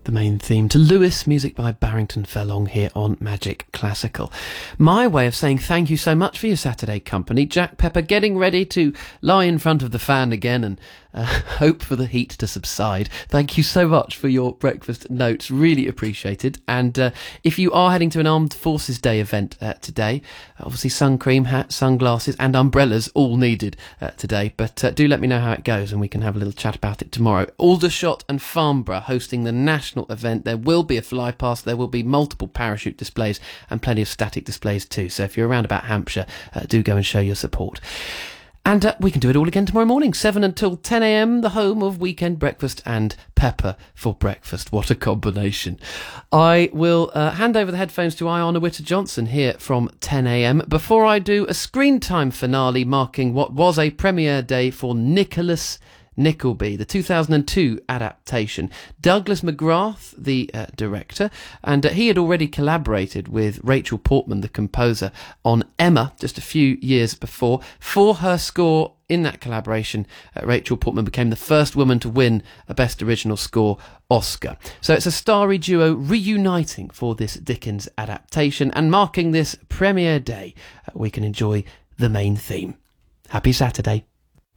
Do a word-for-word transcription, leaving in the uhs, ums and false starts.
the main theme to Lewis, music by Barrington Furlong here on Magic Classical. My way of saying thank you so much for your Saturday company. Jack Pepper getting ready to lie in front of the fan again and uh, hope for the heat to subside. Thank you so much for your breakfast notes, really appreciated. And uh, if you are heading to an Armed Forces Day event uh, today, obviously sun cream, hats, sunglasses and umbrellas all needed uh, today, but uh, do let me know how it goes and we can have a little chat about it tomorrow. Aldershot and Farnborough hosting the national event. There will be a fly past, there will be multiple parachute displays and plenty of static displays too, so if you're around about Hampshire, uh, do go and show your support. And uh, we can do it all again tomorrow morning, seven until ten a.m, the home of Weekend Breakfast and Pepper for breakfast. What a combination. I will uh, hand over the headphones to Iona Witter-Johnson here from ten a.m. before I do a screen time finale marking what was a premiere day for Nicholas Nickleby, the two thousand two adaptation. Douglas McGrath, the uh, director, and uh, he had already collaborated with Rachel Portman, the composer, on Emma just a few years before. For her score in that collaboration, uh, Rachel Portman became the first woman to win a Best Original Score Oscar. So it's a starry duo reuniting for this Dickens adaptation, and marking this premiere day, uh, we can enjoy the main theme. Happy Saturday.